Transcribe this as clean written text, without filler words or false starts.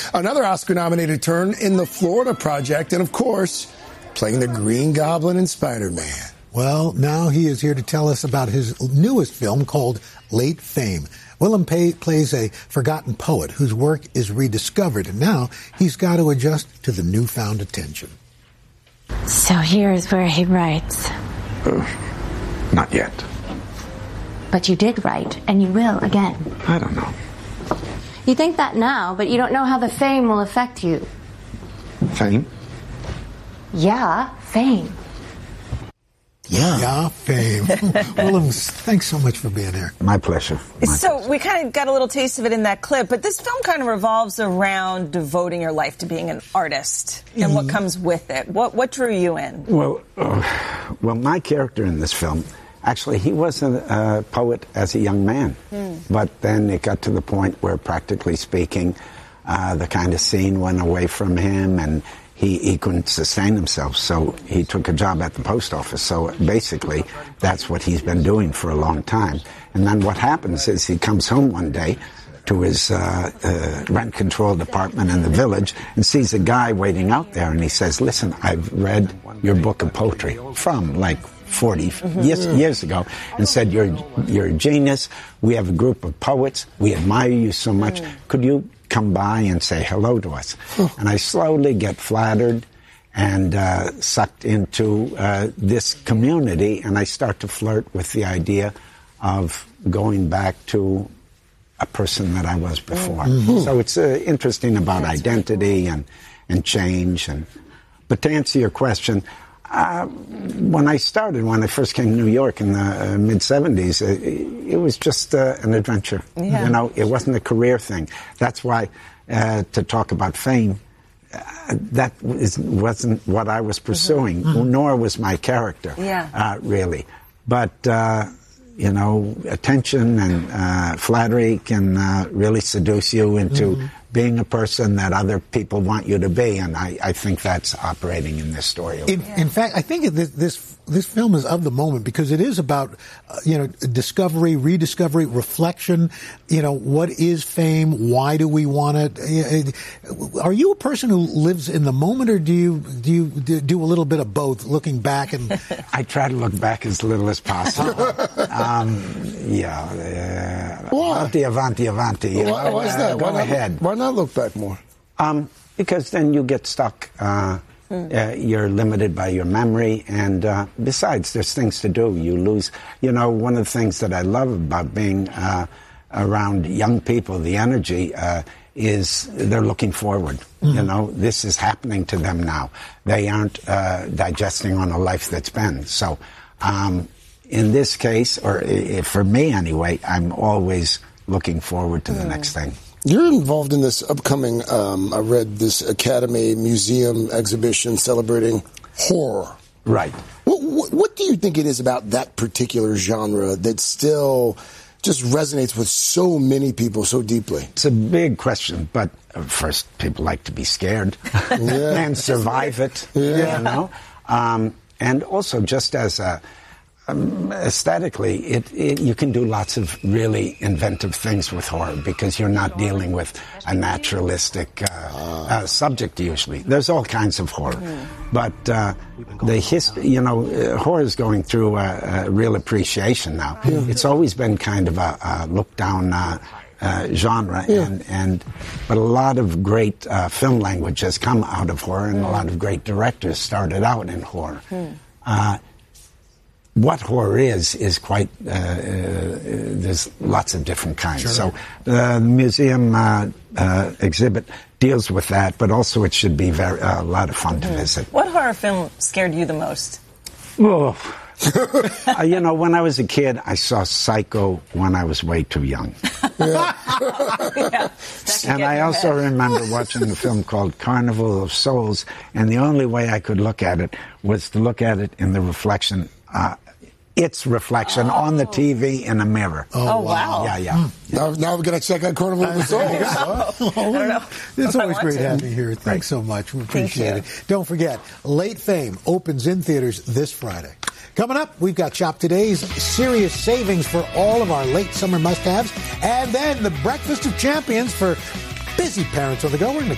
Another Oscar-nominated turn in The Florida Project, and of course, playing the Green Goblin in Spider-Man. Well, now he is here to tell us about his newest film called Late Fame. Willem plays a forgotten poet whose work is rediscovered, and now he's got to adjust to the newfound attention. So here's where he writes. Not yet. But you did write, and you will again. I don't know. You think that now, but you don't know how the fame will affect you. Fame? Yeah, fame. Yeah, fame. Willem, thanks so much for being here. My pleasure. We kind of got a little taste of it in that clip, but this film kind of revolves around devoting your life to being an artist and what comes with it. What drew you in? Well, my character in this film, actually, he was a poet as a young man. But then it got to the point where, practically speaking, the kind of scene went away from him, and he couldn't sustain himself, so he took a job at the post office. So basically, that's what he's been doing for a long time. And then what happens is he comes home one day to his rent-controlled apartment in the village and sees a guy waiting out there, and he says, "Listen, I've read your book of poetry," from like 40 years ago, and said, you're a genius. We have a group of poets. We admire you so much. Could you come by and say hello to us? And I slowly get flattered and sucked into this community, and I start to flirt with the idea of going back to a person that I was before. So it's interesting about identity and change. But to answer your question, when I first came to New York in the mid-'70s, it was just an adventure. Yeah. You know, it wasn't a career thing. That's why to talk about fame, wasn't what I was pursuing, nor was my character, really. But, you know, attention and flattery can really seduce you into being a person that other people want you to be, and I think that's operating in this story. In fact, I think this film is of the moment because it is about discovery, rediscovery, reflection. You know, what is fame? Why do we want it? Are you a person who lives in the moment, or do you do a little bit of both, looking back and? I try to look back as little as possible. Avanti. Why is that? Go ahead. Why not look back more? Because then you get stuck. You're limited by your memory, and besides, there's things to do. You lose. You know, one of the things that I love about being around young people, the energy, is they're looking forward. You know, this is happening to them now. They aren't digesting on a life that's been. So, in this case, or for me anyway, I'm always looking forward to the next thing. You're involved in this upcoming, I read this Academy Museum exhibition celebrating horror. Right. What do you think it is about that particular genre that still just resonates with so many people so deeply? It's a big question, but first, people like to be scared and survive it, you know? And also, just as aesthetically, you can do lots of really inventive things with horror because you're not dealing with a naturalistic subject usually. There's all kinds of horror. But the history, horror is going through a real appreciation now. It's always been kind of a look-down genre, but a lot of great film language has come out of horror, and a lot of great directors started out in horror. What horror is quite, there's lots of different kinds. Sure. So the museum exhibit deals with that, but also it should be a lot of fun to visit. What horror film scared you the most? Oh. When I was a kid, I saw Psycho when I was way too young. And I also remember watching a film called Carnival of Souls, and the only way I could look at it was to look at it in the reflection, its reflection on the TV in a mirror. Oh, wow. Yeah. Now we're going to check out Carnival of Souls. I don't know. It's always great having you here. Thanks so much. We appreciate it. Don't forget, Late Fame opens in theaters this Friday. Coming up, we've got Shop Today's serious savings for all of our late summer must-haves, and then the Breakfast of Champions for busy parents on the go. We're going to